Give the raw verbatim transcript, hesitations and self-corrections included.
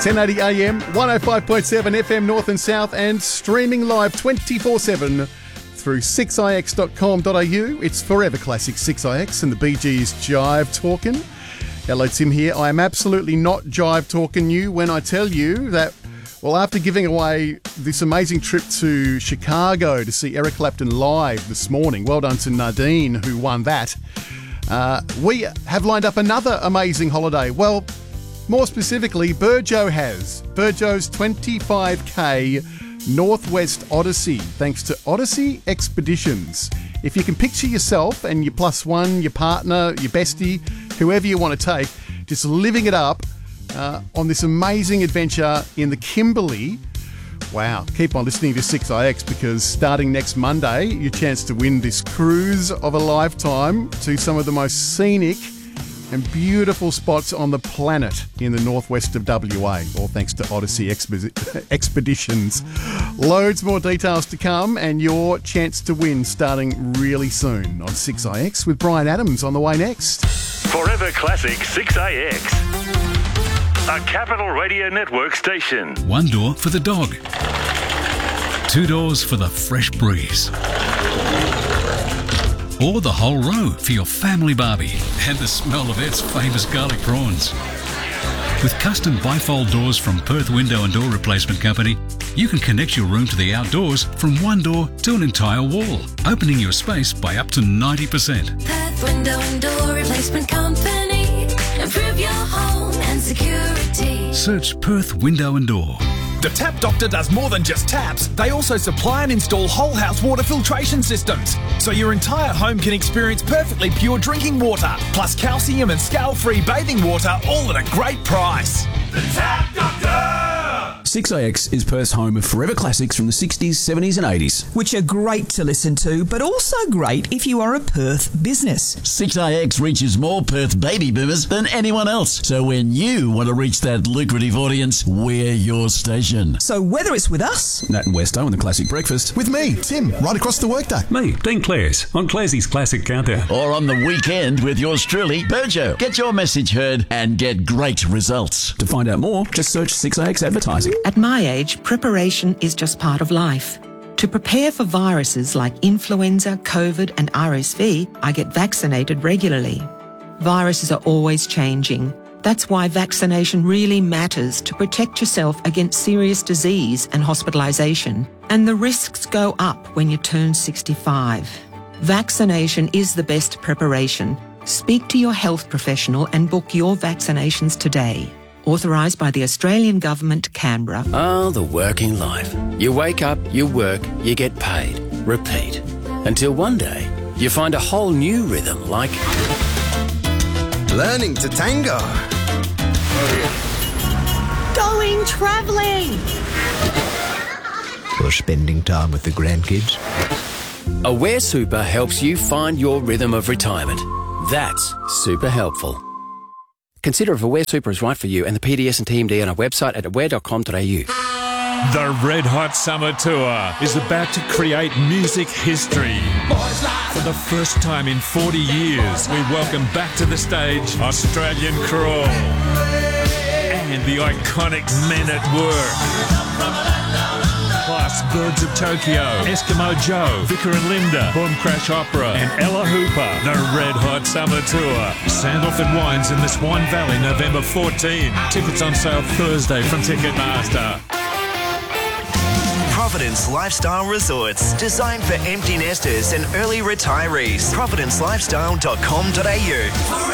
ten eighty A M, one oh five point seven F M North and South, and streaming live twenty-four seven through six i x dot com dot a u. It's Forever Classic six i x and the Bee Gees Jive Talkin'. Hello, Tim here. I am absolutely not jive talking you when I tell you that, well, after giving away this amazing trip to Chicago to see Eric Clapton live this morning, well done to Nadine who won that, uh, we have lined up another amazing holiday. Well, more specifically, Burjo has. Burjo's twenty-five K Northwest Odyssey, thanks to Odyssey Expeditions. If you can picture yourself and your plus one, your partner, your bestie, whoever you want to take, just living it up uh, on this amazing adventure in the Kimberley. Wow, keep on listening to six i x because starting next Monday, your chance to win this cruise of a lifetime to some of the most scenic and beautiful spots on the planet in the northwest of W A, all thanks to Odyssey Expo- Expeditions. Loads more details to come and your chance to win starting really soon on six i x with Brian Adams on the way next. Forever Classic six i x, a Capital Radio Network station. One door for the dog, two doors for the fresh breeze, or the whole row for your family barbie and the smell of its famous garlic prawns. With custom bifold doors from Perth Window and Door Replacement Company, you can connect your room to the outdoors from one door to an entire wall, opening your space by up to ninety percent. Perth Window and Door Replacement Company. Improve your home and security. Search Perth Window and Door. The Tap Doctor does more than just taps. They also supply and install whole house water filtration systems, so your entire home can experience perfectly pure drinking water, plus calcium and scale-free bathing water, all at a great price. The Tap Doctor! six i x is Perth's home of forever classics from the sixties, seventies and eighties. Which are great to listen to, but also great if you are a Perth business. six i x reaches more Perth baby boomers than anyone else. So when you want to reach that lucrative audience, we're your station. So whether it's with us, Nat and Westo and the Classic Breakfast. With me, Tim, right across the workday. Me, Dean Clares, on Clarsey's Classic Countdown. Or on the weekend with yours truly, Burjo. Get your message heard and get great results. To find out more, just search six i x advertising. At my age, preparation is just part of life. To prepare for viruses like influenza, COVID and R S V, I get vaccinated regularly. Viruses are always changing. That's why vaccination really matters to protect yourself against serious disease and hospitalisation. And the risks go up when you turn sixty-five. Vaccination is the best preparation. Speak to your health professional and book your vaccinations today. Authorised by the Australian Government, Canberra. Oh, the working life. You wake up, you work, you get paid. Repeat. Until one day, you find a whole new rhythm like... learning to tango. Going travelling. Or spending time with the grandkids. Aware Super helps you find your rhythm of retirement. That's super helpful. Consider if Aware Super is right for you and the P D S and T M D on our website at aware dot com dot a u. The Red Hot Summer Tour is about to create music history. For the first time in forty years, we welcome back to the stage Australian Crawl and the iconic Men at Work. Plus Birds of Tokyo, Eskimo Joe, Vicar and Linda, Boom Crash Opera and Ella Hooper. The Red Hot Summer Tour. Sandalwood Wines in the Swan Valley, November fourteenth. Tickets on sale Thursday from Ticketmaster. Providence Lifestyle Resorts, designed for empty nesters and early retirees. providence lifestyle dot com dot a u.